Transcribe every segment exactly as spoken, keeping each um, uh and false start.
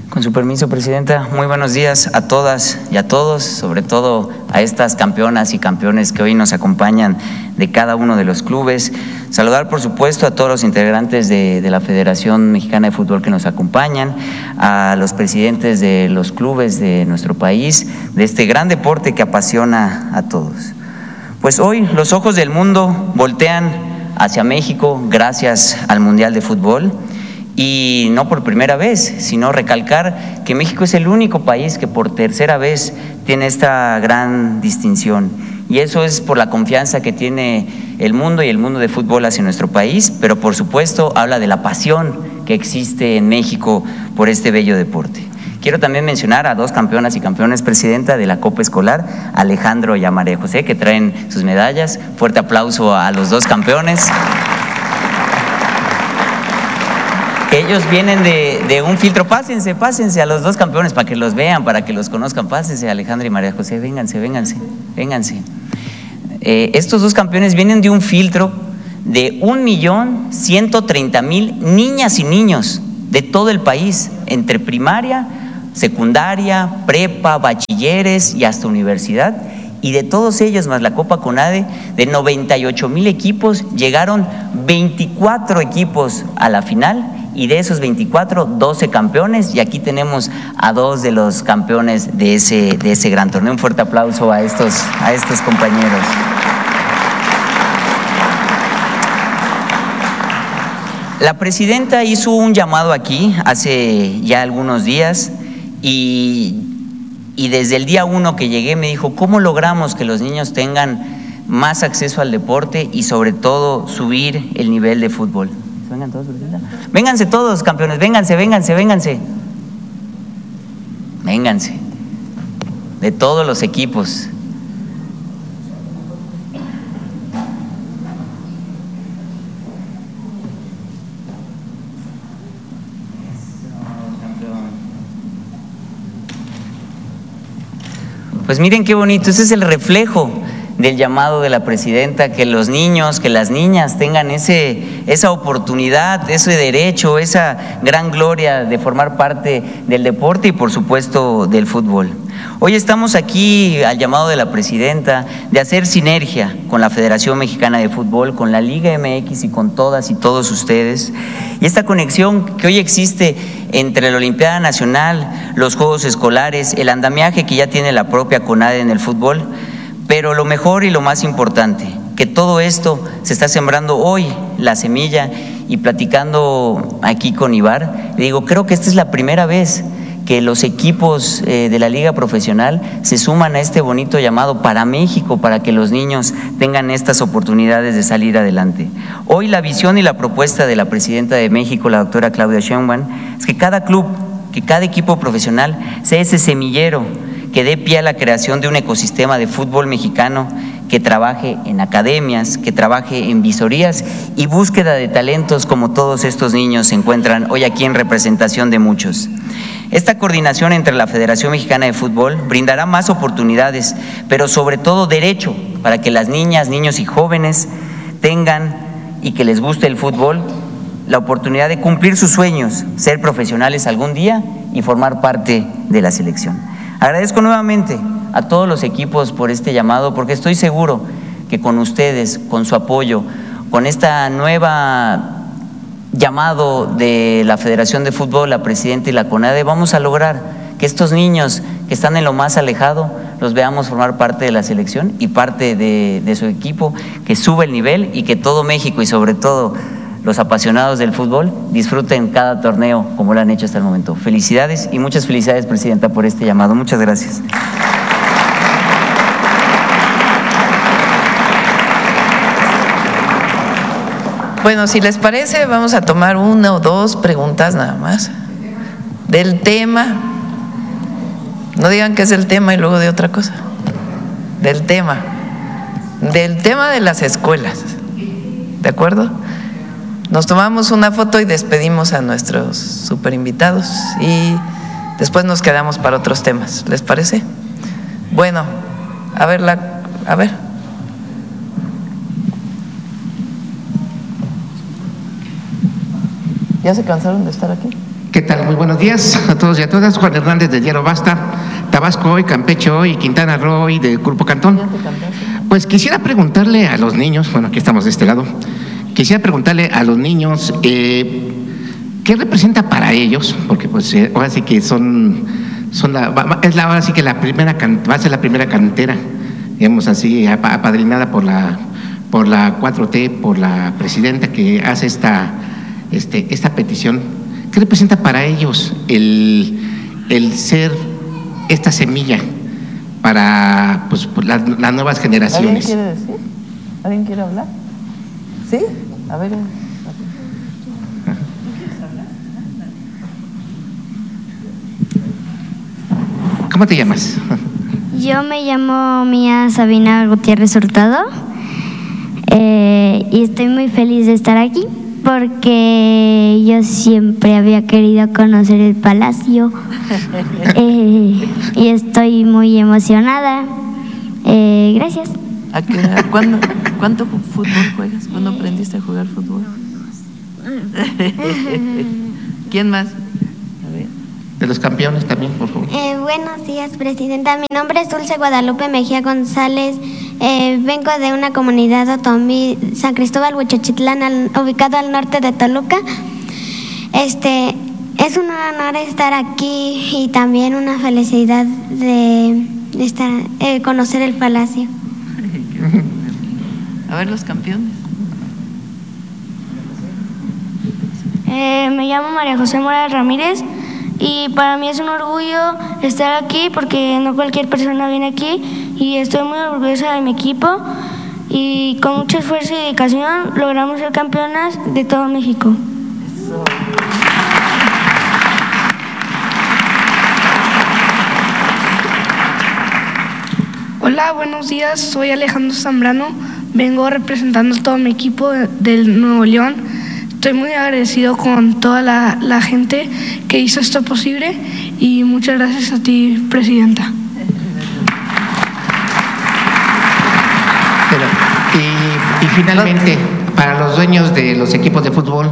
Con su permiso, Presidenta, muy buenos días a todas y a todos, sobre todo a estas campeonas y campeones que hoy nos acompañan de cada uno de los clubes. Saludar, por supuesto, a todos los integrantes de, de la Federación Mexicana de Fútbol que nos acompañan, a los presidentes de los clubes de nuestro país, de este gran deporte que apasiona a todos. Pues hoy los ojos del mundo voltean hacia México gracias al Mundial de Fútbol. Y no por primera vez, sino recalcar que México es el único país que por tercera vez tiene esta gran distinción. Y eso es por la confianza que tiene el mundo y el mundo de fútbol hacia nuestro país, pero por supuesto habla de la pasión que existe en México por este bello deporte. Quiero también mencionar a dos campeonas y campeones, Presidenta, de la Copa Escolar, Alejandro y a María José, que traen sus medallas. Fuerte aplauso a los dos campeones. Ellos vienen de, de un filtro, pásense, pásense a los dos campeones para que los vean, para que los conozcan, pásense, Alejandra y María José, vénganse, vénganse, vénganse. Eh, estos dos campeones vienen de un filtro de un millón ciento treinta mil niñas y niños de todo el país, entre primaria, secundaria, prepa, bachilleres y hasta universidad. Y de todos ellos, más la Copa CONADE, de noventa y ocho mil equipos, llegaron veinticuatro equipos a la final. Y de esos veinticuatro, doce campeones, y aquí tenemos a dos de los campeones de ese, de ese gran torneo. Un fuerte aplauso a estos, a estos compañeros. La Presidenta hizo un llamado aquí hace ya algunos días y, y desde el día uno que llegué me dijo, ¿cómo logramos que los niños tengan más acceso al deporte y sobre todo subir el nivel de fútbol? Vengan todos, vénganse todos, campeones, vénganse, vénganse, vénganse. Vénganse. De todos los equipos. Pues miren qué bonito, ese es el reflejo del llamado de la Presidenta, que los niños, que las niñas tengan ese, esa oportunidad, ese derecho, esa gran gloria de formar parte del deporte y por supuesto del fútbol. Hoy estamos aquí al llamado de la Presidenta de hacer sinergia con la Federación Mexicana de Fútbol, con la Liga M X y con todas y todos ustedes. Y esta conexión que hoy existe entre la Olimpiada Nacional, los Juegos Escolares, el andamiaje que ya tiene la propia CONADE en el fútbol. Pero lo mejor y lo más importante, que todo esto se está sembrando hoy, la semilla, y platicando aquí con Ibar, le digo, creo que esta es la primera vez que los equipos eh, de la Liga Profesional se suman a este bonito llamado para México, para que los niños tengan estas oportunidades de salir adelante. Hoy la visión y la propuesta de la Presidenta de México, la doctora Claudia Sheinbaum, es que cada club, que cada equipo profesional sea ese semillero que dé pie a la creación de un ecosistema de fútbol mexicano que trabaje en academias, que trabaje en visorías y búsqueda de talentos como todos estos niños se encuentran hoy aquí en representación de muchos. Esta coordinación entre la Federación Mexicana de Fútbol brindará más oportunidades, pero sobre todo derecho para que las niñas, niños y jóvenes tengan y que les guste el fútbol la oportunidad de cumplir sus sueños, ser profesionales algún día y formar parte de la selección. Agradezco nuevamente a todos los equipos por este llamado, porque estoy seguro que con ustedes, con su apoyo, con esta nueva llamado de la Federación de Fútbol, la Presidenta y la CONADE, vamos a lograr que estos niños que están en lo más alejado los veamos formar parte de la selección y parte de, de su equipo, que sube el nivel y que todo México y sobre todo los apasionados del fútbol disfruten cada torneo como lo han hecho hasta el momento. Felicidades y muchas felicidades, Presidenta, por este llamado. Muchas gracias. Bueno, si les parece, vamos a tomar una o dos preguntas nada más del tema. No digan que es el tema y luego de otra cosa. Del tema. Del tema de las escuelas. ¿De acuerdo? Nos tomamos una foto y despedimos a nuestros super invitados y después nos quedamos para otros temas. ¿Les parece? Bueno, a ver, la, a ver. ¿Ya se cansaron de estar aquí? ¿Qué tal? Muy buenos días a todos y a todas. Juan Hernández del Diario Basta, Tabasco Hoy, Campeche Hoy, Quintana Roo Hoy, del Grupo Cantón. Pues quisiera preguntarle a los niños, bueno, aquí estamos de este lado, quisiera preguntarle a los niños eh, qué representa para ellos, porque pues eh, ahora sí que son, son la, es la, ahora sí que la primera, va a ser la primera cantera, digamos así, apadrinada por la, por la cuatro T, por la presidenta que hace esta, este, esta petición. ¿Qué representa para ellos el, el ser esta semilla para pues, la, las nuevas generaciones? ¿Alguien quiere decir? ¿Alguien quiere hablar? ¿Sí? A ver. ¿Cómo te llamas? Yo me llamo Mía Sabina Gutiérrez Hurtado eh, y estoy muy feliz de estar aquí, porque yo siempre había querido conocer el Palacio eh, y estoy muy emocionada. Eh, gracias. ¿A qué, a ¿cuándo, ¿Cuánto fútbol juegas? ¿Cuándo aprendiste a jugar fútbol? ¿Quién más? A ver. De los campeones también, por favor. Eh, buenos días, presidenta. Mi nombre es Dulce Guadalupe Mejía González. Eh, vengo de una comunidad otomí, San Cristóbal Huechochitlán, al, ubicado al norte de Toluca. Este, es un honor estar aquí y también una felicidad de, de estar, eh, conocer el Palacio. A ver los campeones. Eh, me llamo María José Morales Ramírez y para mí es un orgullo estar aquí porque no cualquier persona viene aquí y estoy muy orgullosa de mi equipo y con mucho esfuerzo y dedicación logramos ser campeonas de todo México. Eso. Hola, buenos días, soy Alejandro Zambrano, vengo representando a todo mi equipo del Nuevo León. Estoy muy agradecido con toda la, la gente que hizo esto posible y muchas gracias a ti, presidenta. Pero, y, y finalmente, para los dueños de los equipos de fútbol,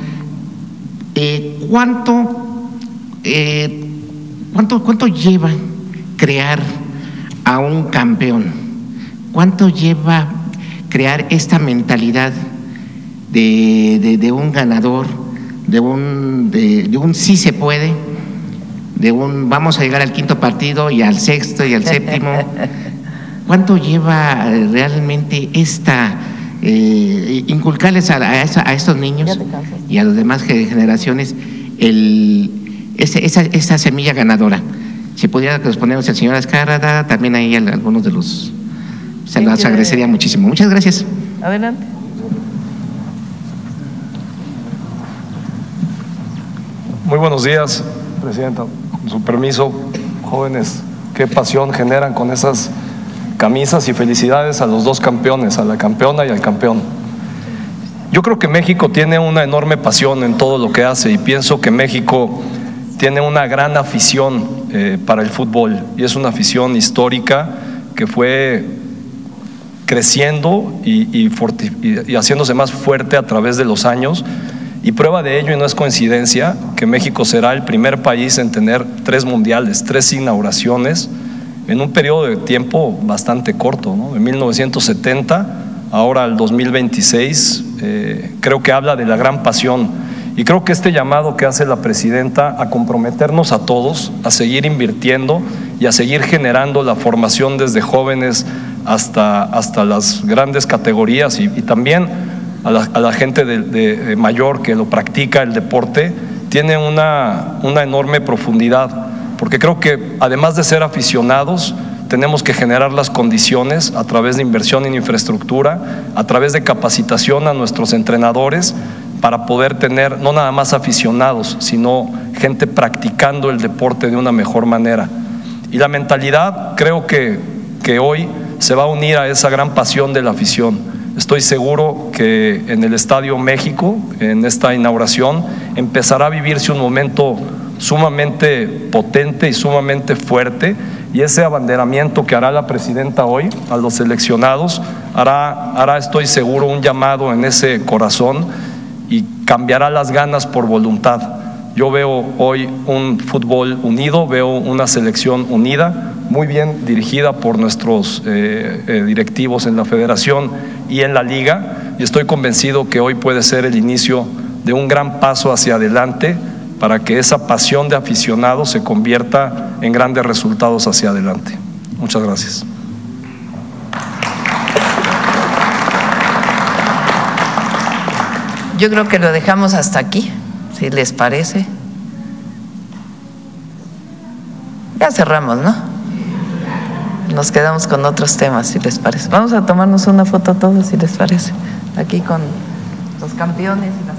eh, ¿cuánto, eh, cuánto, cuánto lleva crear a un campeón? ¿Cuánto lleva crear esta mentalidad de, de, de un ganador, de un, de, de un sí se puede, de un vamos a llegar al quinto partido y al sexto y al séptimo? ¿Cuánto lleva realmente esta, eh, inculcarles a, a, esa, a estos niños y a las demás generaciones el, ese, esa, esa semilla ganadora? Si pudiera respondemos al señor Azcárraga, también ahí algunos de los, se los agradecería muchísimo. Muchas gracias. Adelante. Muy buenos días, presidenta. Con su permiso, jóvenes, qué pasión generan con esas camisas y felicidades a los dos campeones, a la campeona y al campeón. Yo creo que México tiene una enorme pasión en todo lo que hace y pienso que México tiene una gran afición eh, para el fútbol y es una afición histórica que fue creciendo y, y, y, y haciéndose más fuerte a través de los años. Y prueba de ello, y no es coincidencia, que México será el primer país en tener tres mundiales, tres inauguraciones en un periodo de tiempo bastante corto, ¿no? De mil novecientos setenta, ahora al dos mil veintiséis, eh, creo que habla de la gran pasión. Y creo que este llamado que hace la presidenta a comprometernos a todos, a seguir invirtiendo y a seguir generando la formación desde jóvenes hasta, hasta las grandes categorías y, y también a la, a la gente de, de, de mayor que lo practica el deporte, tiene una, una enorme profundidad, porque creo que además de ser aficionados, tenemos que generar las condiciones a través de inversión en infraestructura, a través de capacitación a nuestros entrenadores, para poder tener no nada más aficionados, sino gente practicando el deporte de una mejor manera. Y la mentalidad creo que, que hoy se va a unir a esa gran pasión de la afición. Estoy seguro que en el Estadio México, en esta inauguración, empezará a vivirse un momento sumamente potente y sumamente fuerte, y ese abanderamiento que hará la presidenta hoy a los seleccionados hará, hará, estoy seguro, un llamado en ese corazón y cambiará las ganas por voluntad, Yo veo hoy un fútbol unido, veo una selección unida, muy bien dirigida por nuestros eh, eh, directivos en la federación y en la liga, y estoy convencido que hoy puede ser el inicio de un gran paso hacia adelante para que esa pasión de aficionados se convierta en grandes resultados hacia adelante. Muchas gracias. Yo creo que lo dejamos hasta aquí, si les parece. Ya cerramos, ¿no? Nos quedamos con otros temas, si les parece. Vamos a tomarnos una foto todos, si les parece, aquí con los campeones y la